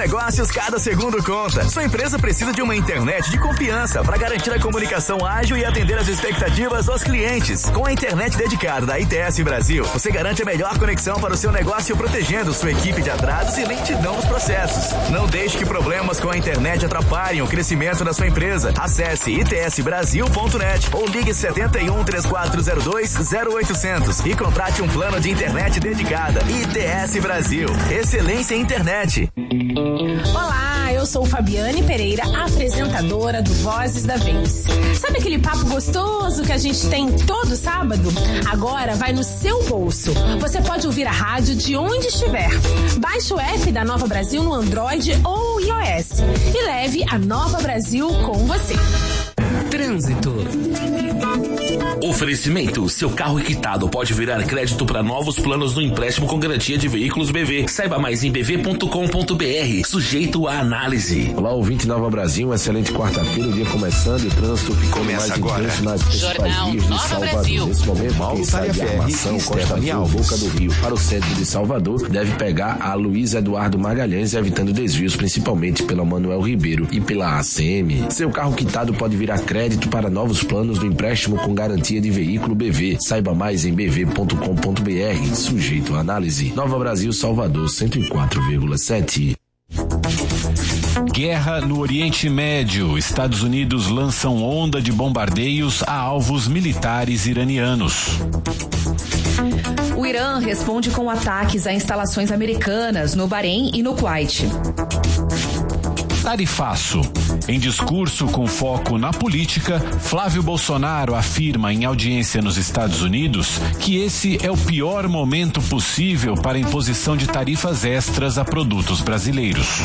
negócios, cada segundo conta. Sua empresa precisa de uma internet de confiança para garantir a comunicação ágil e atender as expectativas dos clientes. Com a internet dedicada da ITS Brasil, você garante a melhor conexão para o seu negócio, protegendo sua equipe de atrasos e lentidão nos processos. Não deixe que problemas com a internet atrapalhem o crescimento da sua empresa. Acesse itsbrasil.net ou ligue 71 3402 0800 e contrate um plano de internet dedicada. ITS Brasil. Excelência em internet. Olá, eu sou Fabiane Pereira, apresentadora do Vozes da Vez. Sabe aquele papo gostoso que a gente tem todo sábado? Agora vai no seu bolso. Você pode ouvir a rádio de onde estiver. Baixe o app da Nova Brasil no Android ou iOS e leve a Nova Brasil com você. Trânsito. Oferecimento: seu carro quitado pode virar crédito para novos planos no empréstimo com garantia de veículos BV. Saiba mais em bv.com.br. Sujeito à análise. Olá, ouvinte Nova Brasil, uma excelente quarta-feira, o dia começando e o trânsito ficou mais agora. Intenso nas principais vias de Salvador. Nesse momento, quem sai de Armação, Costa Azul, Boca do Rio para o centro de Salvador deve pegar a Luiz Eduardo Magalhães, evitando desvios principalmente pela Manuel Ribeiro e pela ACM. Seu carro quitado pode virar crédito para novos planos do empréstimo com garantia de veículo BV. Saiba mais em bv.com.br. Sujeito à análise. Nova Brasil, Salvador, 104,7. Guerra no Oriente Médio. Estados Unidos lançam onda de bombardeios a alvos militares iranianos. O Irã responde com ataques a instalações americanas no Bahrein e no Kuwait. Tarifaço. Em discurso com foco na política, Flávio Bolsonaro afirma em audiência nos Estados Unidos que esse é o pior momento possível para a imposição de tarifas extras a produtos brasileiros.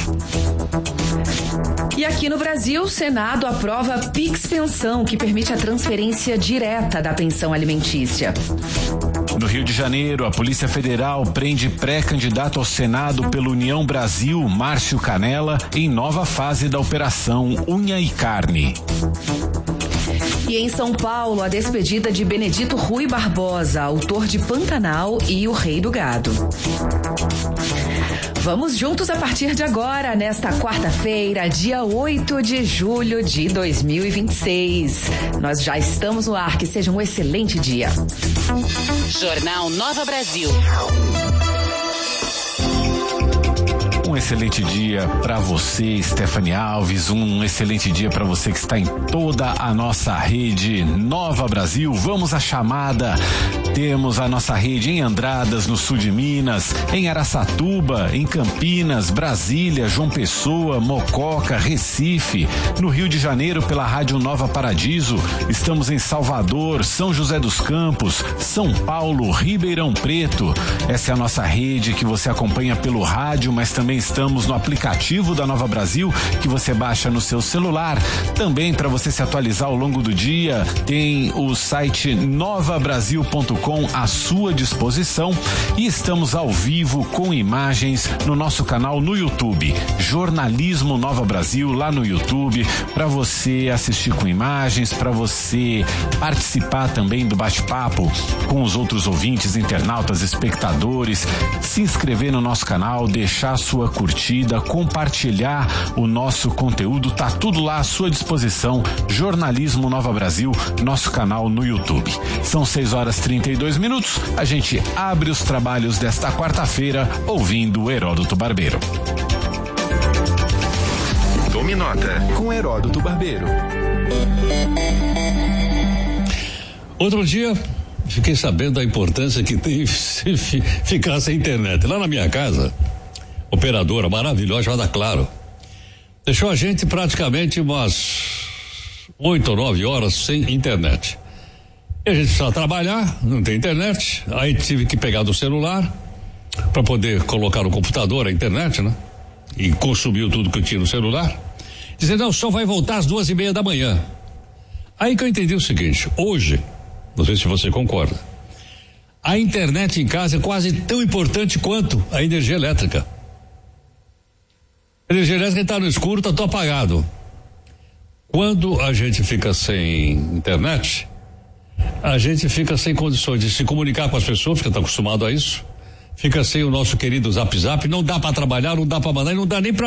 E aqui no Brasil, o Senado aprova a Pix Pensão, que permite a transferência direta da pensão alimentícia. No Rio de Janeiro, a Polícia Federal prende pré-candidato ao Senado pela União Brasil, Márcio Canella, em nova fase da Operação Unha e Carne. E em São Paulo, a despedida de Benedito Rui Barbosa, autor de Pantanal e O Rei do Gado. Vamos juntos a partir de agora, nesta quarta-feira, dia 8 de julho de 2026. Nós já estamos no ar, que seja um excelente dia. Jornal Nova Brasil. Um excelente dia para você, Stephanie Alves. Um excelente dia para você que está em toda a nossa rede Nova Brasil. Vamos à chamada. Temos a nossa rede em Andradas, no sul de Minas, em Araçatuba, em Campinas, Brasília, João Pessoa, Mococa, Recife. No Rio de Janeiro, pela Rádio Nova Paradiso. Estamos em Salvador, São José dos Campos, São Paulo, Ribeirão Preto. Essa é a nossa rede que você acompanha pelo rádio, mas também estamos no aplicativo da Nova Brasil, que você baixa no seu celular. Também, para você se atualizar ao longo do dia, tem o site novabrasil.com à sua disposição. E estamos ao vivo com imagens no nosso canal no YouTube, Jornalismo Nova Brasil, lá no YouTube, para você assistir com imagens, para você participar também do bate-papo com os outros ouvintes, internautas, espectadores, se inscrever no nosso canal, deixar sua curtida, compartilhar o nosso conteúdo, tá tudo lá à sua disposição. Jornalismo Nova Brasil, nosso canal no YouTube. São 6h32. A gente abre os trabalhos desta quarta-feira ouvindo o Heródoto Barbeiro. Tome nota com Heródoto Barbeiro. Outro dia, fiquei sabendo da importância que tem ficar sem internet. Lá na minha casa, operadora maravilhosa, chamada Claro, deixou a gente praticamente umas 8 ou 9 horas sem internet. E a gente precisava trabalhar, não tem internet, aí tive que pegar do celular para poder colocar no computador a internet, né? E consumiu tudo que eu tinha no celular. Dizendo, não, só vai voltar às 2:30 da manhã. Aí que eu entendi o seguinte: hoje, não sei se você concorda, a internet em casa é quase tão importante quanto a energia elétrica. A energia elétrica está no escuro, está tudo apagado. Quando a gente fica sem internet, a gente fica sem condições de se comunicar com as pessoas, porque está acostumado a isso. Fica sem o nosso querido Zap Zap, não dá para trabalhar, não dá para mandar e não dá nem para